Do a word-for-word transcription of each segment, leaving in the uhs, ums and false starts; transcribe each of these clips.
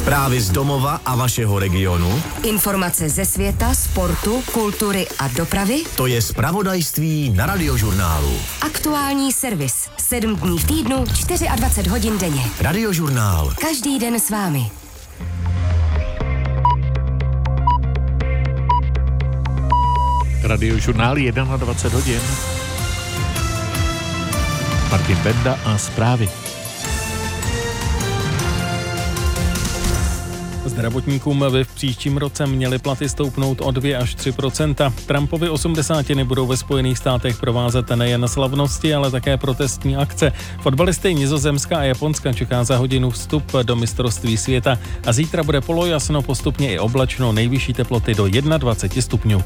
Zprávy z domova a vašeho regionu. Informace ze světa, sportu, kultury a dopravy. To je zpravodajství na Radiožurnálu. Aktuální servis. Sedm dní v týdnu, dvacet čtyři hodin denně. Radiožurnál. Každý den s vámi. Radiožurnál dvacet jedna hodin. Martin Benda a zprávy. Zdravotníkům by v příštím roce měly platy stoupnout o dvě až tři procenta. Trumpovy osmdesátiny budou ve Spojených státech provázet nejen slavnosti, ale také protestní akce. Fotbalisty Nizozemska a Japonska čeká za hodinu vstup do mistrovství světa a zítra bude polojasno, postupně i oblačno, nejvyšší teploty do dvacet jedna stupňů.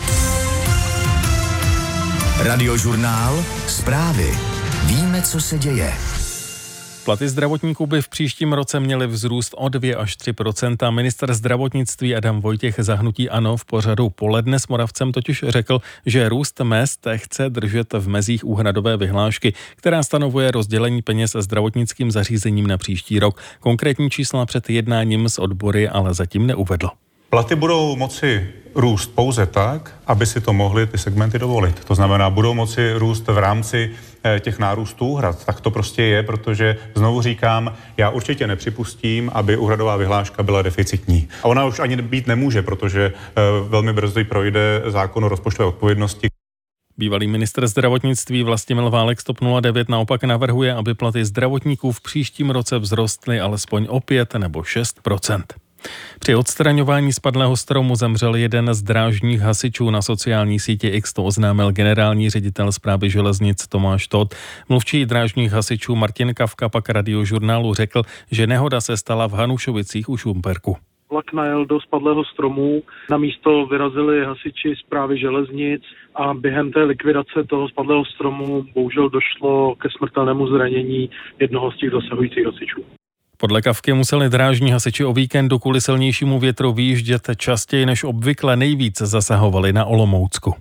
Radiožurnál. Zprávy. Víme, co se děje. Platy zdravotníků by v příštím roce měly vzrůst o dvě až tři procenta. Ministr zdravotnictví Adam Vojtěch za hnutí ANO v pořadu Poledne s Moravcem totiž řekl, že růst mezd chce držet v mezích úhradové vyhlášky, která stanovuje rozdělení peněz zdravotnickým zařízením na příští rok. Konkrétní čísla před jednáním s odbory ale zatím neuvedl. Platy budou moci růst pouze tak, aby si to mohly ty segmenty dovolit. To znamená, budou moci růst v rámci těch nárůstů úhrad. Tak to prostě je, protože znovu říkám, já určitě nepřipustím, aby úhradová vyhláška byla deficitní. A ona už ani být nemůže, protože velmi brzy projde zákon o rozpočtové odpovědnosti. Bývalý ministr zdravotnictví Vlastimil Válek z TOP nula devět naopak navrhuje, aby platy zdravotníků v příštím roce vzrostly alespoň o pět nebo šest procent. Při odstraňování spadlého stromu zemřel jeden z drážních hasičů. Na sociální síti X to oznámil generální ředitel Správy železnic Tomáš Todt. Mluvčí drážních hasičů Martin Kavka pak Radiožurnálu řekl, že nehoda se stala v Hanušovicích u Šumperku. Vlak najel do spadlého stromu, na místo vyrazili hasiči Správy železnic a během té likvidace toho spadlého stromu bohužel došlo ke smrtelnému zranění jednoho z těch dosahujících hasičů. Podle Kavky museli drážní hasiči o víkendu kvůli silnějšímu větru vyjíždět častěji než obvykle, nejvíc zasahovali na Olomoucku.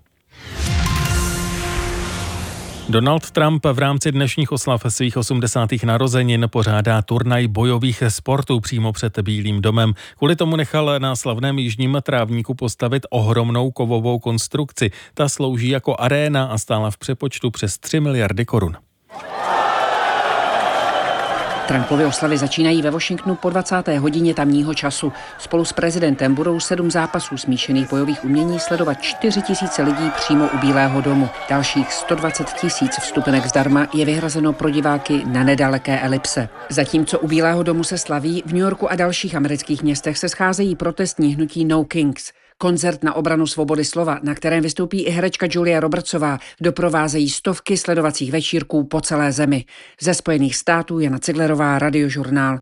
Donald Trump v rámci dnešních oslav svých osmdesátých narozenin pořádá turnaj bojových sportů přímo před Bílým domem. Kvůli tomu nechal na slavném jižním trávníku postavit ohromnou kovovou konstrukci. Ta slouží jako aréna a stála v přepočtu přes tři miliardy korun. Trumpovy oslavy začínají ve Washingtonu po dvacáté hodině tamního času. Spolu s prezidentem budou sedm zápasů smíšených bojových umění sledovat čtyři tisíce lidí přímo u Bílého domu. Dalších sto dvacet tisíc vstupenek zdarma je vyhrazeno pro diváky na nedaleké elipse. Zatímco u Bílého domu se slaví, v New Yorku a dalších amerických městech se scházejí protestní hnutí No Kings. Koncert na obranu svobody slova, na kterém vystoupí i herečka Julia Robertsová, doprovázejí stovky sledovacích večírků po celé zemi. Ze Spojených států Jana Ciglerová, Radiožurnál.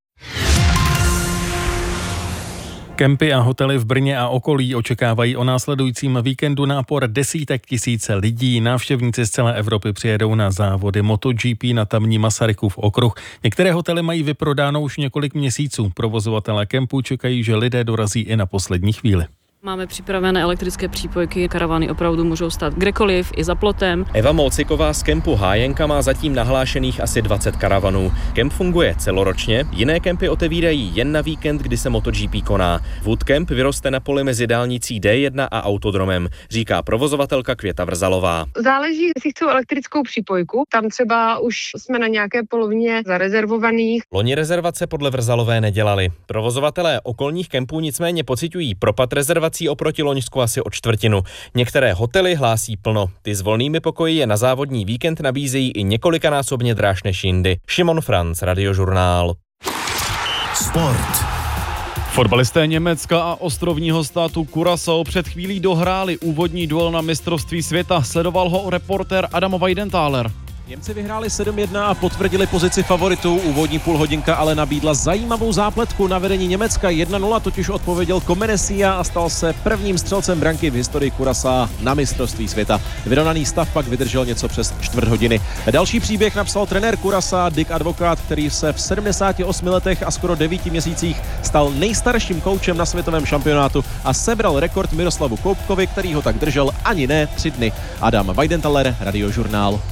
Kempy a hotely v Brně a okolí očekávají o následujícím víkendu nápor desítek tisíce lidí. Návštěvníci z celé Evropy přijedou na závody MotoGP na tamní Masarykův okruh. Některé hotely mají vyprodáno už několik měsíců. Provozovatelé kempů čekají, že lidé dorazí i na poslední chvíli. Máme připravené elektrické přípojky, karavany opravdu můžou stát kdekoliv, i za plotem. Eva Mociková z kempu Hájenka má zatím nahlášených asi dvacet karavanů. Kemp funguje celoročně, jiné kempy otevírají jen na víkend, kdy se MotoGP koná. Woodcamp vyroste na poli mezi dálnicí D jedna a autodromem, říká provozovatelka Květa Vrzalová. Záleží, jestli chcou elektrickou přípojku, tam třeba už jsme na nějaké polovině zarezervovaných. Loni rezervace podle Vrzalové nedělali. Provozovatelé okolních kempů nicméně pociťují propad rezervací oproti loňsku asi o čtvrtinu. Některé hotely hlásí plno. Ty s volnými pokoji je na závodní víkend nabízejí i několikanásobně dráž než jindy. Šimon Franc, Radiožurnál. Sport. Fotbalisté Německa a ostrovního státu Curaçao před chvílí dohráli úvodní duel na mistrovství světa. Sledoval ho reportér Adam Weidenthaler. Němci vyhráli sedm jedna a potvrdili pozici favoritů. Úvodní půlhodinka ale nabídla zajímavou zápletku. Na vedení Německa jedna nula totiž odpověděl Comenesia a stal se prvním střelcem branky v historii Curaçao na mistrovství světa. Vyrovnaný stav pak vydržel něco přes čtvrt hodiny. Další příběh napsal trenér Curaçao Dick Advokát, který se v sedmdesáti osmi letech a skoro devíti měsících stal nejstarším koučem na světovém šampionátu a sebral rekord Miroslavu Koupkovi, který ho tak držel ani ne tři dny. Adam Weidenthaler, Radiožurnál.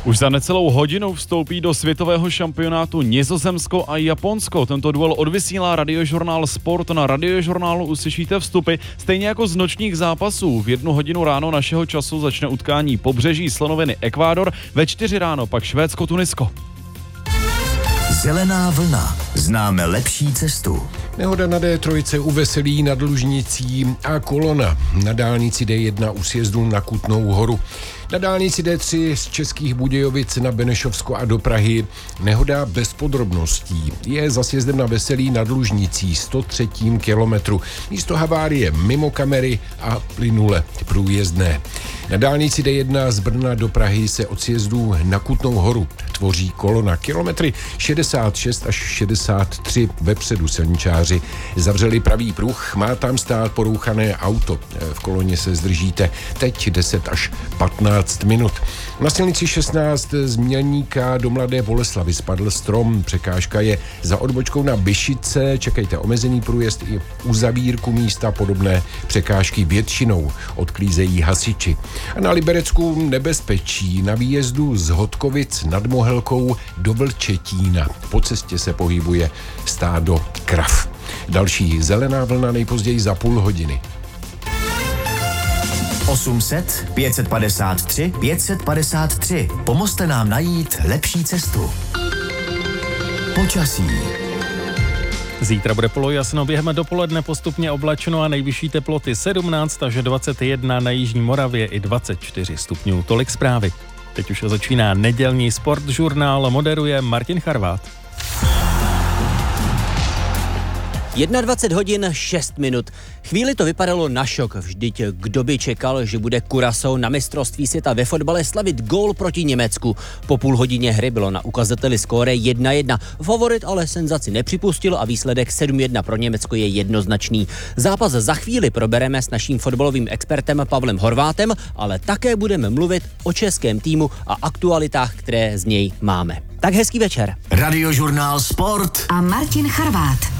Už za necelou hodinu vstoupí do světového šampionátu Nizozemsko a Japonsko. Tento duel odvysílá radiožurnál Sport. Na radiožurnálu uslyšíte vstupy, stejně jako z nočních zápasů. V jednu hodinu ráno našeho času začne utkání Pobřeží slonoviny Ekvádor, ve čtyři ráno pak Švédsko-Tunisko. Zelená vlna. Známe lepší cestu. Nehoda na dé tři u Veselí nad Lužnicí a kolona na dálnici dé jedna u sjezdu na Kutnou Horu. Na dálnici dé tři z Českých Budějovic na Benešovsko a do Prahy nehoda bez podrobností. Je za sjezdem na Veselí nad Lužnicí sto třetím kilometru. Místo havárie mimo kamery a plynule průjezdné. Na dálnici dé jedna z Brna do Prahy se od sjezdu na Kutnou Horu tvoří kolona. Kilometry šedesát šest až šedesát tři vepředu silničáři zavřeli pravý pruh, má tam stát porouchané auto. V koloně se zdržíte teď deset až patnáct minut. Na silnici šestnáct z Mělníka do Mladé Boleslavi spadl strom. Překážka je za odbočkou na Byšice. Čekejte omezený průjezd i uzavírku místa. Podobné překážky většinou odklízejí hasiči. A na Liberecku nebezpečí na výjezdu z Hodkovic nad Mohelkou do Vlčetína. Po cestě se pohybuje stádo krav. Další zelená vlna nejpozději za půl hodiny. osm set, pět set padesát tři, pět set padesát tři. Pomozte nám najít lepší cestu. Počasí. Zítra bude polojasno, během dopoledne postupně oblačno a nejvyšší teploty sedmnáct až dvacet jedna na jižní Moravě i dvacet čtyři stupňů. Tolik zprávy. Teď už začíná nedělní sportžurnál, moderuje Martin Charvát. dvacet jedna hodin šest minut. Chvíli to vypadalo na šok. Vždyť kdo by čekal, že bude Curaçao na mistrovství světa ve fotbale slavit gól proti Německu. Po půl hodině hry bylo na ukazateli skóre jedna jedna. Favorit ale senzaci nepřipustil a výsledek sedm jedna pro Německo je jednoznačný. Zápas za chvíli probereme s naším fotbalovým expertem Pavlem Horvátem, ale také budeme mluvit o českém týmu a aktualitách, které z něj máme. Tak hezký večer. Radiožurnál Sport a Martin Charvát.